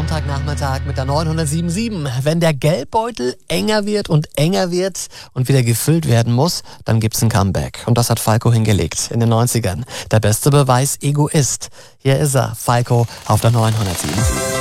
Sonntagnachmittag mit der 907.7. Wenn der Geldbeutel enger wird und wieder gefüllt werden muss, dann gibt's ein Comeback. Und das hat Falco hingelegt in den 90ern. Der beste Beweis, Egoist. Hier ist er, Falco auf der 907.7.